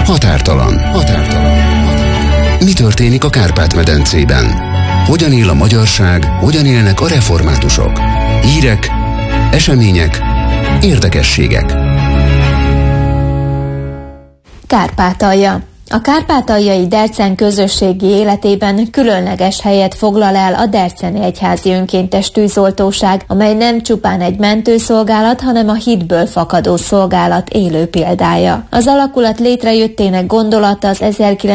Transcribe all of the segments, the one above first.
Határtalan. Mi történik a Kárpát-medencében? Hogyan él a magyarság, hogyan élnek a reformátusok? Hírek, események, érdekességek. Kárpátalja. A kárpátaljai Dercen közösségi életében különleges helyet foglal el a Derceni Egyházi Önkéntes Tűzoltóság, amely nem csupán egy mentőszolgálat, hanem a hitből fakadó szolgálat élő példája. Az alakulat létrejöttének gondolata az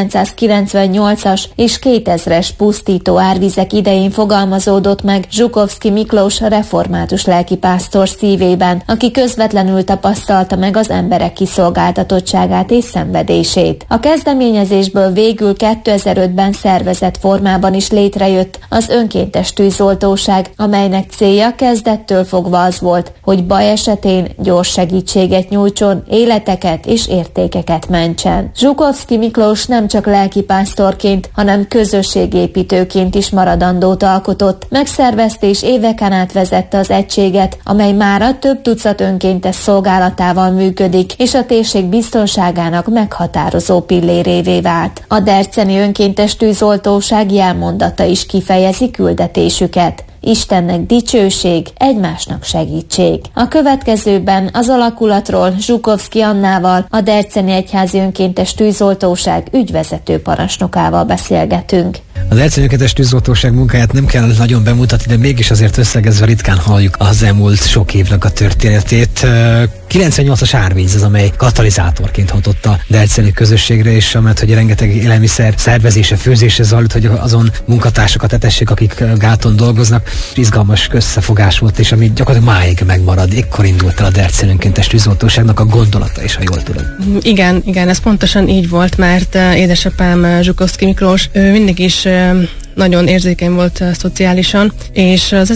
1998-as és 2000-es pusztító árvizek idején fogalmazódott meg Zsukovszky Miklós református lelkipásztor szívében, aki közvetlenül tapasztalta meg az emberek kiszolgáltatottságát és szenvedését. A kezdeményezésből végül 2005-ben szervezett formában is létrejött az Önkéntes Tűzoltóság, amelynek célja kezdettől fogva az volt, hogy baj esetén gyors segítséget nyújtson, életeket és értékeket mentsen. Zsukovszky Miklós nem csak lelkipásztorként, hanem közösségépítőként is maradandót alkotott. Megszervezte és éveken át vezette az egységet, amely mára több tucat önkéntes szolgálatával működik, és a térség biztonságának meghatározó pillérévé vált. A Derceni Önkéntes Tűzoltóság jelmondata is kifejezi küldetésüket. Istennek dicsőség, egymásnak segítség. A következőben az alakulatról Zsukovszky Annával, a Derceni Egyházi Önkéntes Tűzoltóság ügyvezető parancsnokával beszélgetünk. Az Derceni Önkéntes Tűzoltóság munkáját nem kell nagyon bemutatni, de mégis azért összegezve ritkán halljuk az elmúlt sok évnek a történetét. 98-as árvíz az, amely katalizátorként hatott a derceni közösségre, és amellett, hogy rengeteg élelmiszer szervezése, főzése zajlott, hogy azon munkatársakat etessék, akik gáton dolgoznak. Izgalmas összefogás volt, és ami gyakorlatilag máig megmarad. Ekkor indult el a Derceni Önkéntes Tűzoltóságnak a gondolata is, ha jól tudom. Igen, ez pontosan így volt, mert édesapám Zsukovszky Miklós, ő mindig is nagyon érzékeny volt szociálisan, és az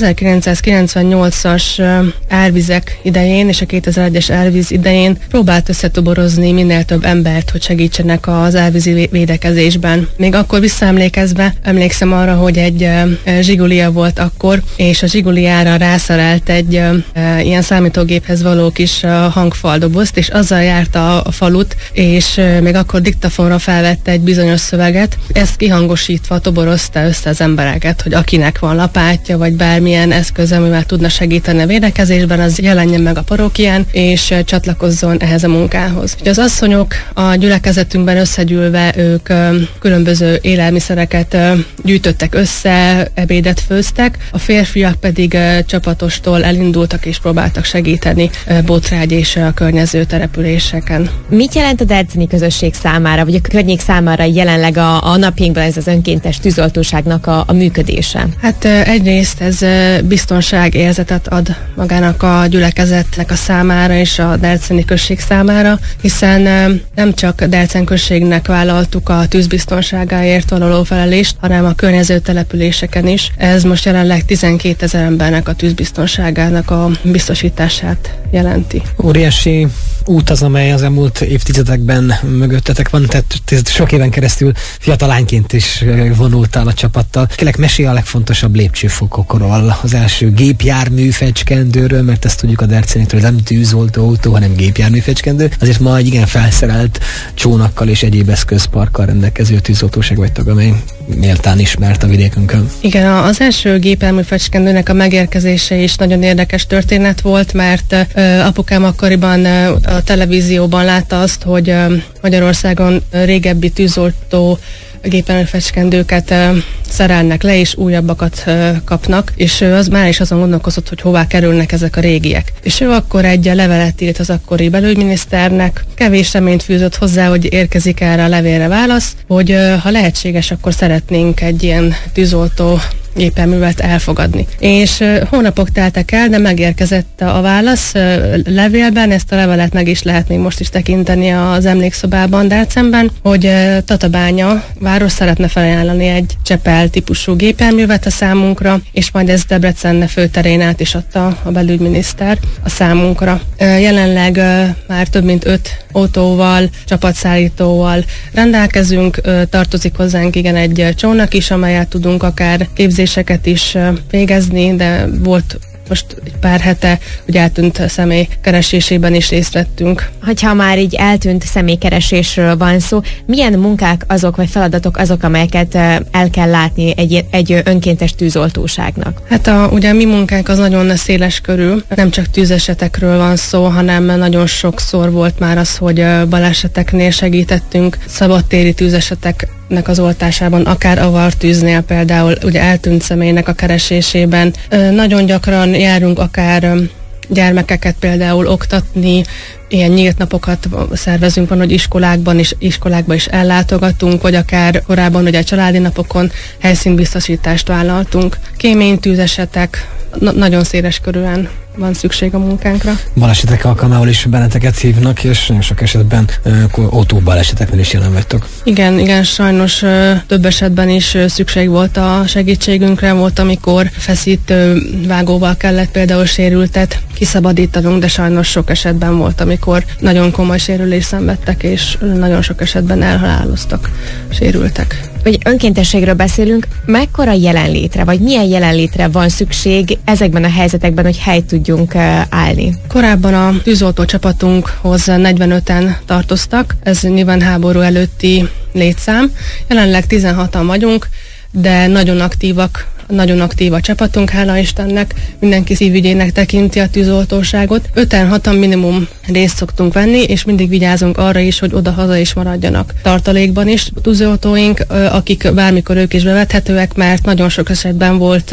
1998-as árvizek idején és a 2001-es árvíz idején próbált összetoborozni minél több embert, hogy segítsenek az árvízi védekezésben. Még akkor visszaemlékezve, emlékszem arra, hogy egy zsigulia volt akkor, és a zsiguliára rászerelt egy ilyen számítógéphez való kis hangfaldobozt, és azzal járta a falut, és még akkor diktafonra felvette egy bizonyos szöveget, ezt kihangosítva toborozta össze az embereket, hogy akinek van lapátja, vagy bármilyen eszköz, amivel tudna segíteni a védekezésben, az jelenjen meg a parókián, és csatlakozzon ehhez a munkához. Ugye az asszonyok a gyülekezetünkben összegyűlve, ők különböző élelmiszereket gyűjtöttek össze, ebédet főztek, a férfiak pedig csapatostól elindultak és próbáltak segíteni Botrágy és a környező településeken. Mit jelent a derceni közösség számára, vagy a környék számára jelenleg a napjainkban ez az önkéntes tűzoltóságnak a működése? Hát egyrészt ez biztonságérzetet ad magának a gyülekezetnek a számára és a derceni község számára, hiszen nem csak Dercen községnek vállaltuk a tűzbiztonságáért való felelést, hanem a környező településeken is. Ez most jelenleg 12 000 embernek a tűzbiztonságának a biztosítását jelenti. Óriási út az, amely az elmúlt évtizedekben mögöttetek van, tehát sok éven keresztül fiatal lányként is vonultál a csapattal. Kérlek, mesélj a legfontosabb lépcsőfokokról, az első gépjármű fecskendőről, mert ezt tudjuk a dercenitől, hogy nem tűzoltóautó, hanem gépjármű fecskendő. Azért ma egy igen felszerelt csónakkal és egyéb eszközparkkal rendelkező tűzoltóság vagytok, amely méltán ismert a vidékünkön. Igen, az első gépjármű fecskendőnek a megérkezése is nagyon érdekes történet volt, mert apukám akkoriban a televízióban látta azt, hogy Magyarországon régebbi tűzoltó gépjárműfecskendőket szerelnek le, és újabbakat kapnak, és ő már is azon gondolkozott, hogy hová kerülnek ezek a régiek. És ő akkor egy levelet írt az akkori belügyminiszternek, kevés reményt fűzött hozzá, hogy érkezik erre a levélre válasz, hogy ha lehetséges, akkor szeretnénk egy ilyen tűzoltó gépjárművet elfogadni. És hónapok teltek el, de megérkezett a válasz levélben, ezt a levelet meg is lehet még most is tekinteni az emlékszobában Dercenben, hogy Tatabánya város szeretne felajánlani egy Csepel típusú gépjárművet a számunkra, és majd ez Debrecen főterén át is adta a belügyminiszter a számunkra. Jelenleg már több mint 5 autóval, csapatszállítóval rendelkezünk, tartozik hozzánk igen egy csónak is, amelyet tudunk akár képzéseket is végezni, de volt most egy pár hete, hogy eltűnt személy keresésében is részt vettünk. Hogyha már így eltűnt személykeresésről van szó, milyen munkák azok, vagy feladatok azok, amelyeket el kell látni egy önkéntes tűzoltóságnak? Hát ugye a mi munkánk az nagyon széles körű, nem csak tűzesetekről van szó, hanem nagyon sokszor volt már az, hogy baleseteknél segítettünk, szabadtéri tűzeseteknek az oltásában, akár avartűznél például, ugye eltűnt személynek a keresésében. Nagyon gyakran járunk akár gyermekeket például oktatni, ilyen nyílt napokat szervezünk, van, hogy iskolákba is ellátogatunk, vagy akár korábban ugye a családi napokon helyszínbiztosítást vállaltunk. Kéménytűzesetek, nagyon széles körűen van szükség a munkánkra. Balesetek alkalmával is benneteket hívnak, és nagyon sok esetben autóbaleseteknél is jelen vagytok. Igen, sajnos több esetben is szükség volt a segítségünkre, volt, amikor feszítő vágóval kellett például sérültet kiszabadítanunk, de sajnos sok esetben volt, amikor nagyon komoly sérülést szenvedtek, és nagyon sok esetben elhaláloztak sérültek. Hogy önkéntességről beszélünk, mekkora jelenlétre, vagy milyen jelenlétre van szükség ezekben a helyzetekben, hogy helyt tudjunk állni? Korábban a tűzoltó csapatunkhoz 45-en tartoztak, ez nyilván háború előtti létszám. Jelenleg 16-an vagyunk, de nagyon aktív a csapatunk, hála Istennek, mindenki szívügyének tekinti a tűzoltóságot. 5-6-an minimum részt szoktunk venni, és mindig vigyázunk arra is, hogy oda-haza is maradjanak tartalékban is. A tűzoltóink, akik bármikor ők is bevethetőek, mert nagyon sok esetben volt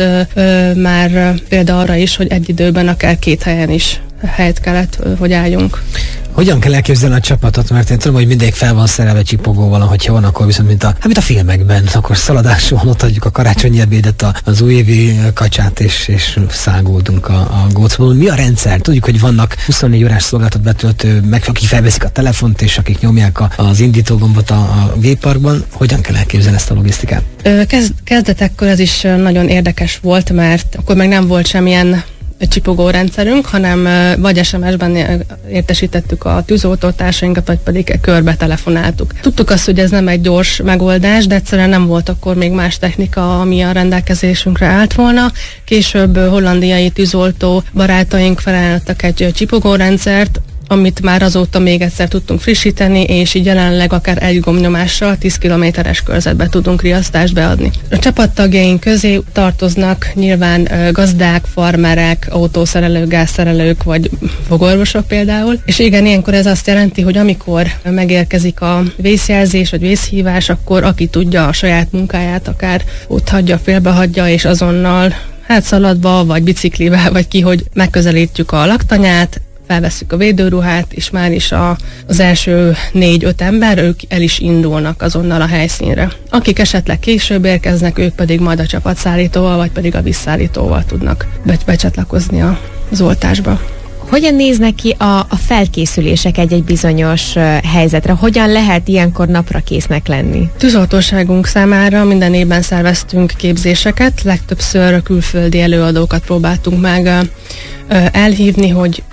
már példa arra is, hogy egy időben akár 2 helyen is helyet kellett, hogy álljunk. Hogyan kell elképzelni a csapatot? Mert én tudom, hogy mindig fel van szerelve csipogóval, hogyha van, akkor viszont mint a filmekben, akkor szaladásról ott adjuk a karácsonyi ebédet, az újévi kacsát, és száguldunk a gócból. Mi a rendszer? Tudjuk, hogy vannak 24 órás szolgáltat betöltő, meg akik felveszik a telefont, és akik nyomják az indítógombot a gépparkban. Hogyan kell elképzelni ezt a logisztikát? Kezdetekkor ez is nagyon érdekes volt, mert akkor meg nem volt semmilyen csipogó rendszerünk, hanem vagy SMS-ben értesítettük a tűzoltótársainkat, vagy pedig körbe telefonáltuk. Tudtuk azt, hogy ez nem egy gyors megoldás, de egyszerűen nem volt akkor még más technika, ami a rendelkezésünkre állt volna. Később hollandiai tűzoltó barátaink felajánlottak egy csipogórendszert, amit már azóta még egyszer tudtunk frissíteni, és így jelenleg akár egy gombnyomással 10 kilométeres körzetbe tudunk riasztást beadni. A csapattagjaink közé tartoznak nyilván gazdák, farmerek, autószerelők, gázszerelők, vagy fogorvosok például. És igen, ilyenkor ez azt jelenti, hogy amikor megérkezik a vészjelzés, vagy vészhívás, akkor aki tudja a saját munkáját, akár ott hagyja, félbehagyja, és azonnal szaladva, vagy biciklivel, vagy ki, hogy megközelítjük a laktanyát, felvesszük a védőruhát, és már is az első 4-5 ember, ők el is indulnak azonnal a helyszínre. Akik esetleg később érkeznek, ők pedig majd a csapatszállítóval, vagy pedig a vízszállítóval tudnak becsatlakozni az oltásba. Hogyan néznek ki a felkészülések egy bizonyos helyzetre? Hogyan lehet ilyenkor napra késznek lenni? Tűzoltóságunk számára minden évben szerveztünk képzéseket, legtöbbször külföldi előadókat próbáltunk meg elhívni, hogy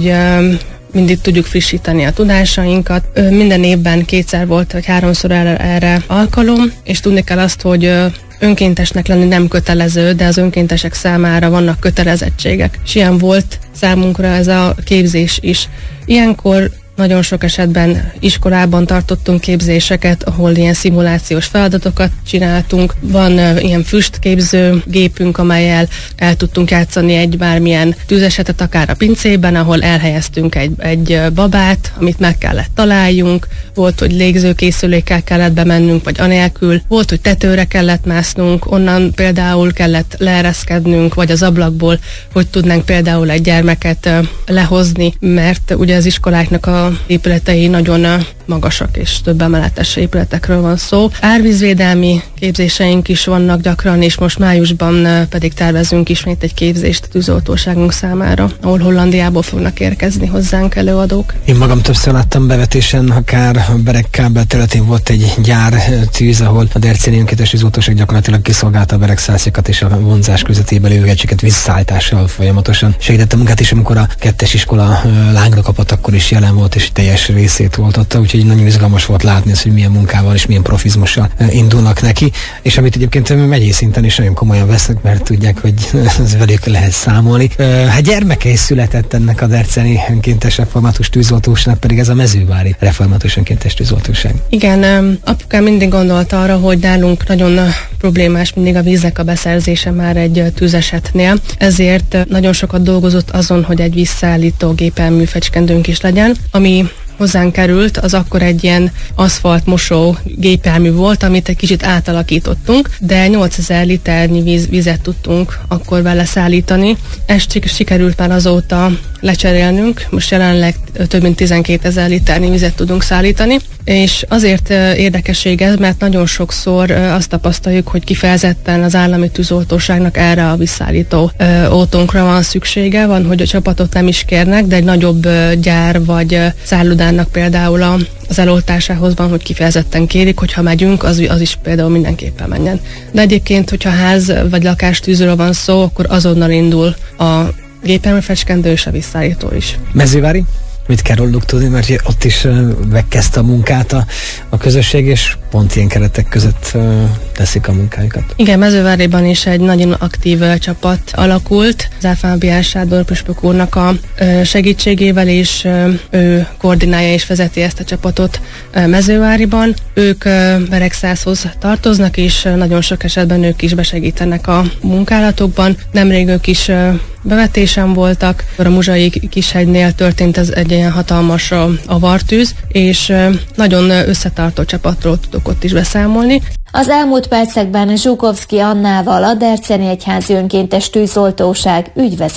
mindig tudjuk frissíteni a tudásainkat. Minden évben 2-szer volt, vagy 3-szor erre alkalom, és tudni kell azt, hogy önkéntesnek lenni nem kötelező, de az önkéntesek számára vannak kötelezettségek. És ilyen volt számunkra ez a képzés is. Ilyenkor nagyon sok esetben iskolában tartottunk képzéseket, ahol ilyen szimulációs feladatokat csináltunk. Van ilyen füstképző gépünk, amellyel el tudtunk játszani egy bármilyen tűzesetet, akár a pincében, ahol elhelyeztünk egy babát, amit meg kellett találjunk. Volt, hogy légzőkészülékkel kellett bemennünk, vagy anélkül. Volt, hogy tetőre kellett másznunk, onnan például kellett leereszkednünk, vagy az ablakból, hogy tudnánk például egy gyermeket lehozni, mert ugye az iskoláknak a épületei nagyon magasak, és több emeletes épületekről van szó. Árvízvédelmi képzéseink is vannak gyakran, és most májusban pedig tervezünk ismét egy képzést a tűzoltóságunk számára, ahol Hollandiából fognak érkezni hozzánk előadók. Én magam többször láttam bevetésen, akár a Beregkábel területén volt egy gyártűz, ahol a Dercéni önkéntes tűzoltóság gyakorlatilag kiszolgálta a beregszázékat és a vonzás közvetében lévő gecséket visszaállítással folyamatosan segítette a munkát, és amikor a 2-es iskola lángra kapott, akkor is jelen volt, és teljes részét oltotta, úgyhogy úgyhogy nagyon izgalmas volt látni azt, hogy milyen munkával és milyen profizmussal indulnak neki, és amit egyébként megyei szinten is nagyon komolyan vesznek, mert tudják, hogy velük lehet számolni. Hát gyermeke is született ennek a derceni önkéntes református tűzoltóságnak, pedig ez a mezővári református önkéntes tűzoltóság. Igen, apukám mindig gondolta arra, hogy nálunk nagyon problémás mindig a víznek a beszerzése már egy tűzesetnél, ezért nagyon sokat dolgozott azon, hogy egy vízszállító gépelmű fecskendőnk is legyen, ami hozzánk került, az akkor egy ilyen aszfaltmosó gépjármű volt, amit egy kicsit átalakítottunk, de 8000 liternyi vizet tudtunk akkor vele szállítani. Ezt sikerült már azóta lecserélnünk, most jelenleg több mint 12 000 liternyi vizet tudunk szállítani, és azért érdekesség ez, mert nagyon sokszor azt tapasztaljuk, hogy kifejezetten az állami tűzoltóságnak erre a visszaállító autónkra van szüksége, van, hogy a csapatot nem is kérnek, de egy nagyobb gyár vagy szállodának például az eloltásához van, hogy kifejezetten kérik, hogyha megyünk, az is például mindenképpen menjen. De egyébként, hogyha ház vagy lakástűzről van szó, akkor azonnal indul a gépjárműfecskendő és a visszaállító is. Mezővári? Mit kell róluk tudni, mert ott is megkezdte a munkát a közösség, és pont ilyen keretek között teszik a munkájukat. Igen, Mezőváriban is egy nagyon aktív csapat alakult, az Áfábiás Sándor püspök úrnak a segítségével, és ő koordinálja és vezeti ezt a csapatot Mezőváriban. Ők Beregszászhoz tartoznak, és nagyon sok esetben ők is besegítenek a munkálatokban. Nemrég ők is bevetésen voltak. A Muzsai Kishegynél történt ez egy ilyen hatalmas avartűz, és nagyon összetartó csapatról tudok ott is beszámolni. Az elmúlt percekben Zsukovszki Annával, a Derceni Egyházi Önkéntes Tűzoltóság ügyvezető